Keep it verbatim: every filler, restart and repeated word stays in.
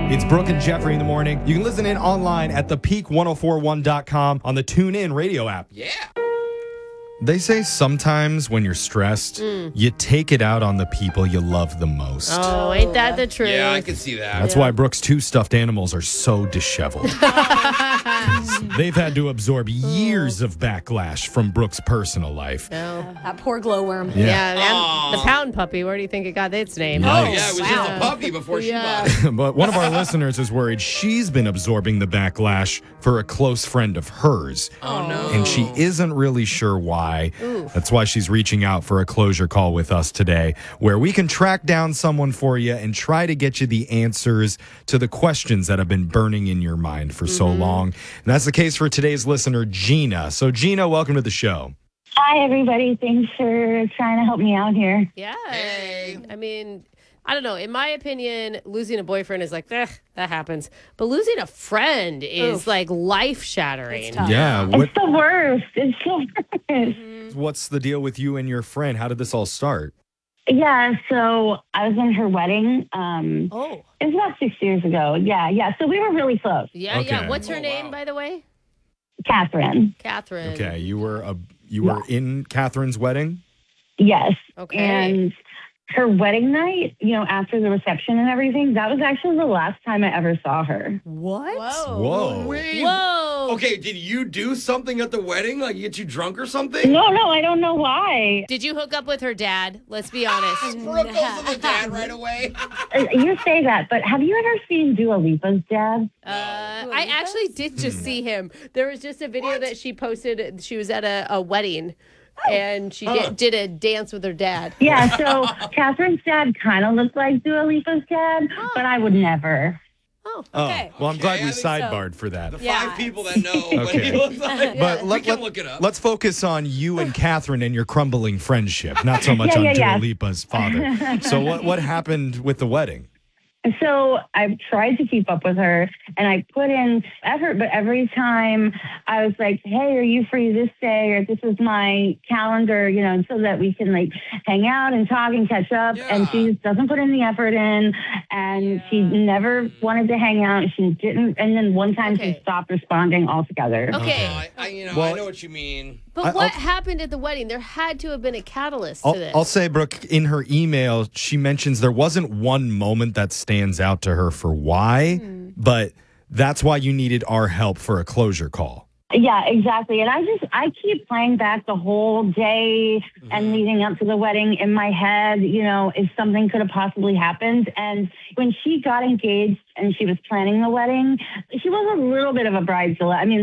It's Brooke and Jeffrey in the morning. You can listen in online at the peak ten forty-one dot com on the TuneIn radio app. Yeah. They say sometimes when you're stressed, Mm. you take it out on the people you love the most. Oh, ain't that the truth? Yeah, I can see that. That's why Brooke's two stuffed animals are so disheveled. They've had to absorb years of backlash from Brooke's personal life. No. That poor glowworm. Yeah. Yeah, and Aw. the pound puppy, where do you think it got its name? Oh, Oh, yeah, it was just wow. a puppy before she Yeah. bought it. But one of our listeners is worried she's been absorbing the backlash for a close friend of hers. Oh, no. And she isn't really sure why. That's why she's reaching out for a closure call with us today, where we can track down someone for you and try to get you the answers to the questions that have been burning in your mind for so long. And that's the case for today's listener, Gina. So, Gina, welcome to the show. Hi, everybody. Thanks for trying to help me out here. Yeah. Hey. I mean, I don't know. In my opinion, losing a boyfriend is like, eh, that happens. But losing a friend is Oof. like life shattering. It's tough. Yeah. What, It's the worst. It's the worst. what's the deal with you and your friend? How did this all start? Yeah, so I was in her wedding. Um, Oh. it was about six years ago. Yeah, yeah. So we were really close. Yeah, Okay. yeah. What's her Oh, name, wow. by the way? Catherine. Catherine. Okay, you were a, you were in Catherine's wedding? Yes. Okay. And her wedding night, you know, after the reception and everything, that was actually the last time I ever saw her. What? Whoa. Whoa. Wait. Whoa. Okay, did you do something at the wedding? Like get you drunk or something? No, no, I don't know why. Did you hook up with her dad? Let's be honest. Brooke goes to the dad right away. Uh, You say that, but have you ever seen Dua Lipa's dad? Uh, I actually did just see him. There was just a video that she posted. She was at a, a wedding, and she did, did a dance with her dad. Yeah, so Catherine's dad kind of looked like Dua Lipa's dad, but I would never. Oh, Oh, Okay. well, I'm glad Okay, we I think so. sidebarred for that. The Yeah. five people that know what Okay. he looks like. But we let, can let, look it up. let's focus on you and Catherine and your crumbling friendship, not so much Yeah, on yeah, Dua yeah. Lipa's father. So what, what happened with the wedding? So I've tried to keep up with her and I put in effort, but every time I was like, hey, are you free this day? Or this is my calendar, you know, so that we can like hang out and talk and catch up. Yeah. And she just doesn't put in the effort in. And she never wanted to hang out. She didn't. And then one time Okay. she stopped responding altogether. okay. Oh, I, I, you know, Well- I know what you mean. But I- what I'll- happened at the wedding? There had to have been a catalyst I'll, to this. I'll say, Brooke, in her email, she mentions there wasn't one moment that stands out to her for why, but that's why you needed our help for a closure call. Yeah, exactly. And I just, I keep playing back the whole day and leading up to the wedding in my head, you know, if something could have possibly happened. And when she got engaged and she was planning the wedding, she was a little bit of a bridezilla. I mean,